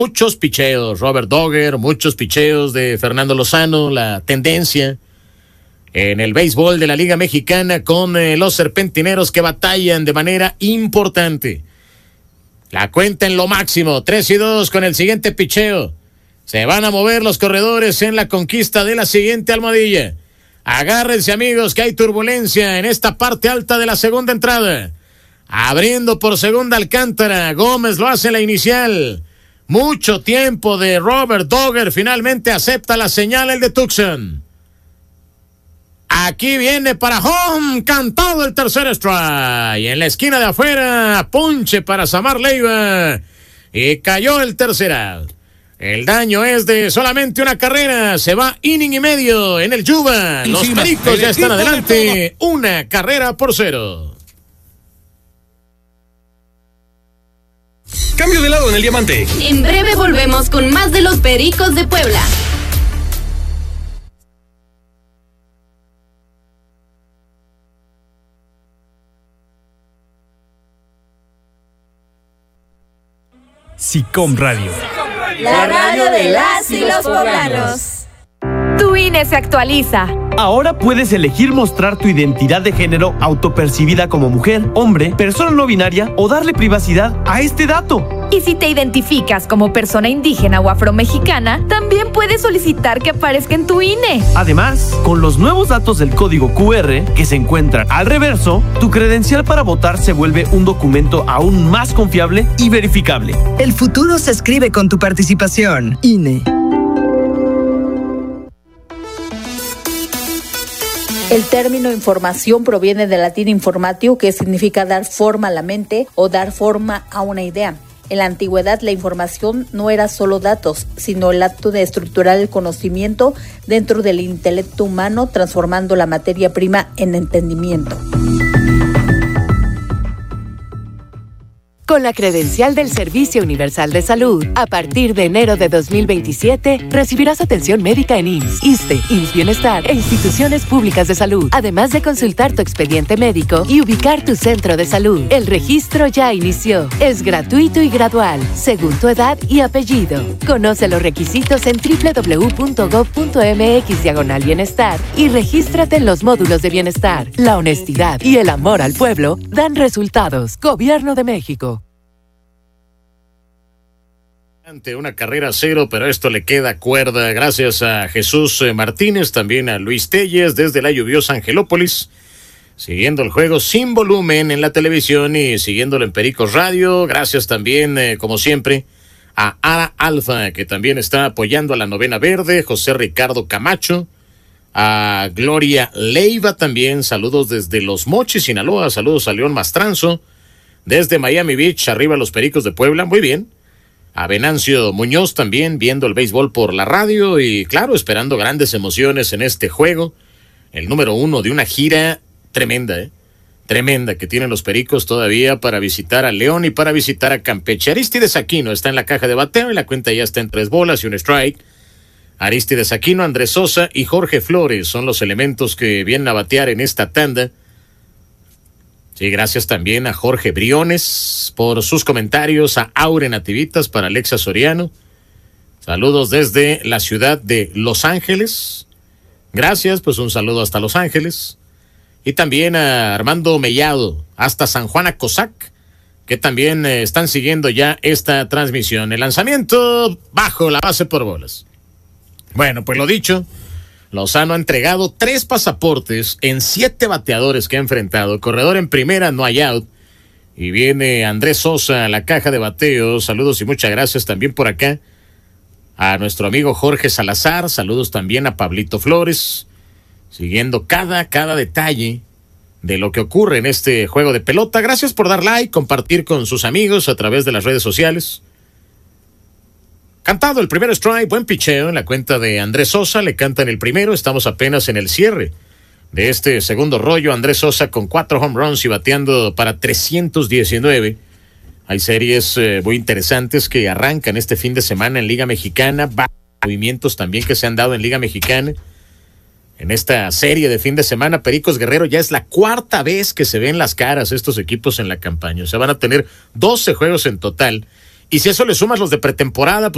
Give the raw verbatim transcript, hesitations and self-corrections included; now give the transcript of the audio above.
Muchos picheos, Robert Dogger, muchos picheos de Fernando Lozano, la tendencia en el béisbol de la Liga Mexicana con eh, los serpentineros que batallan de manera importante. La cuenta en lo máximo, tres y dos con el siguiente picheo. Se van a mover los corredores en la conquista de la siguiente almohadilla. Agárrense, amigos, que hay turbulencia en esta parte alta de la segunda entrada. Abriendo por segunda Alcántara, Gómez lo hace en la inicial. Mucho tiempo de Robert Dogger, finalmente acepta la señal el de Tucson. Aquí viene para home, cantado el tercer strike. En la esquina de afuera, ponche para Samar Leiva. Y cayó el tercer out. El daño es de solamente una carrera. Se va inning y medio en el Yuba. Los Pericos ya están adelante. Una carrera por cero. Cambio de lado en el diamante. En breve volvemos con más de los Pericos de Puebla. SICOM Radio. La radio de las y los poblanos. Tu I N E se actualiza. Ahora puedes elegir mostrar tu identidad de género autopercibida como mujer, hombre, persona no binaria o darle privacidad a este dato. Y si te identificas como persona indígena o afromexicana, también puedes solicitar que aparezca en tu I N E. Además, con los nuevos datos del código Q R que se encuentran al reverso, tu credencial para votar se vuelve un documento aún más confiable y verificable. El futuro se escribe con tu participación. I N E. El término información proviene del latín informatio, que significa dar forma a la mente o dar forma a una idea. En la antigüedad, la información no era solo datos, sino el acto de estructurar el conocimiento dentro del intelecto humano, transformando la materia prima en entendimiento. Con la credencial del Servicio Universal de Salud, a partir de enero de dos mil veintisiete, recibirás atención médica en I M S S, ISSSTE, I M S S Bienestar e instituciones públicas de salud, además de consultar tu expediente médico y ubicar tu centro de salud. El registro ya inició. Es gratuito y gradual, según tu edad y apellido. Conoce los requisitos en doble u doble u doble u punto gob punto eme equis diagonal bienestar y regístrate en los módulos de bienestar. La honestidad y el amor al pueblo dan resultados. Gobierno de México. Ante una carrera cero, pero esto le queda cuerda. Gracias a Jesús Martínez, también a Luis Telles desde la lluviosa Angelópolis, siguiendo el juego sin volumen en la televisión y siguiéndolo en Pericos Radio. Gracias también, eh, como siempre, a Ara Alfa, que también está apoyando a la Novena Verde, José Ricardo Camacho, a Gloria Leiva también, saludos desde Los Mochis, Sinaloa, saludos a León Mastranzo, desde Miami Beach, arriba los Pericos de Puebla, muy bien. A Venancio Muñoz también, viendo el béisbol por la radio y, claro, esperando grandes emociones en este juego. El número uno de una gira tremenda, ¿eh? Tremenda que tienen los Pericos todavía para visitar a León y para visitar a Campeche. Aristides Aquino está en la caja de bateo y la cuenta ya está en tres bolas y un strike. Aristides Aquino, Andrés Sosa y Jorge Flores son los elementos que vienen a batear en esta tanda. Sí, gracias también a Jorge Briones por sus comentarios, a Aure Nativitas, para Alexa Soriano. Saludos desde la ciudad de Los Ángeles. Gracias, pues un saludo hasta Los Ángeles. Y también a Armando Mellado, hasta San Juan Acosac, que también eh, están siguiendo ya esta transmisión. El lanzamiento bajo la base por bolas. Bueno, pues lo dicho, Lozano ha entregado tres pasaportes en siete bateadores que ha enfrentado. Corredor en primera, no hay out. Y viene Andrés Sosa a la caja de bateo. Saludos y muchas gracias también por acá a nuestro amigo Jorge Salazar. Saludos también a Pablito Flores, siguiendo cada, cada detalle de lo que ocurre en este juego de pelota. Gracias por dar like, compartir con sus amigos a través de las redes sociales. Cantado el primer strike, buen picheo en la cuenta de Andrés Sosa, le cantan el primero, estamos apenas en el cierre de este segundo rollo. Andrés Sosa con cuatro home runs y bateando para trescientos diecinueve. Hay series eh, muy interesantes que arrancan este fin de semana en Liga Mexicana, movimientos también que se han dado en Liga Mexicana. En esta serie de fin de semana, Pericos Guerrero, ya es la cuarta vez que se ven las caras estos equipos en la campaña, o sea, van a tener doce juegos en total, y si eso le sumas los de pretemporada, pues